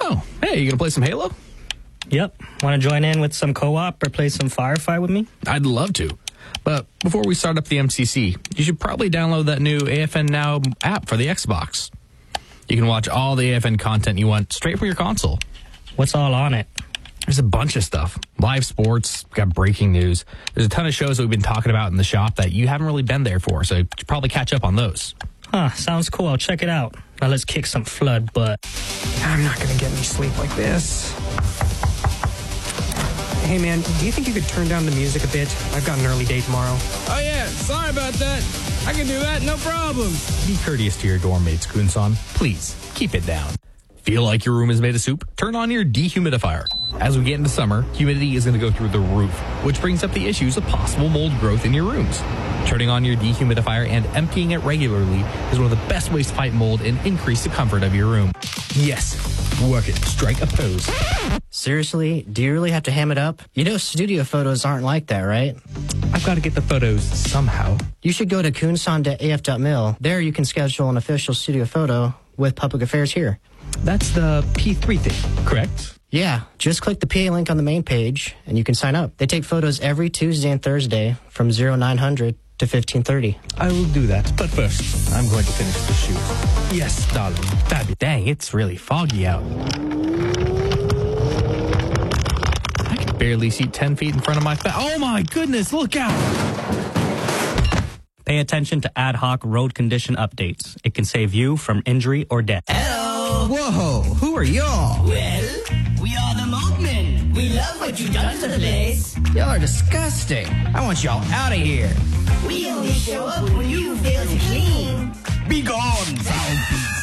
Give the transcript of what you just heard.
Oh, hey, you gonna play some Halo? Yep. Want to join in with some co-op or play some Firefight with me? I'd love to. But before we start up the MCC, you should probably download that new AFN Now app for the Xbox. You can watch all the AFN content you want straight from your console. What's all on it? There's a bunch of stuff. Live sports, got breaking news. There's a ton of shows that we've been talking about in the shop that you haven't really been there for, so you should probably catch up on those. Huh, sounds cool. I'll check it out. Now let's kick some flood butt. I'm not gonna get any sleep like this. Hey man, do you think you could turn down the music a bit? I've got an early day tomorrow. Oh yeah, sorry about that. I can do that, no problem. Be courteous to your dorm mates, Kunsan. Please, keep it down. Feel like your room is made of soup? Turn on your dehumidifier. As we get into summer, humidity is going to go through the roof, which brings up the issues of possible mold growth in your rooms. Turning on your dehumidifier and emptying it regularly is one of the best ways to fight mold and increase the comfort of your room. Yes, work it. Strike a pose. Seriously, do you really have to ham it up? You know studio photos aren't like that, right? I've got to get the photos somehow. You should go to kunsan.af.mil. There you can schedule an official studio photo with Public Affairs here. That's the P3 thing, correct? Yeah, just click the PA link on the main page and you can sign up. They take photos every Tuesday and Thursday from 0900 to 1530. I will do that, but first, I'm going to finish the shoot. Yes, darling. Fabulous. Dang, it's really foggy out. I can barely see 10 feet in front of my face. Oh my goodness, look out! Pay attention to ad hoc road condition updates. It can save you from injury or death. Hello! Whoa, who are y'all? Well, we are the Mothman. We love what you've done to the place. Y'all are disgusting. I want y'all out of here. We only show up when you fail to clean. Be gone, foul beast.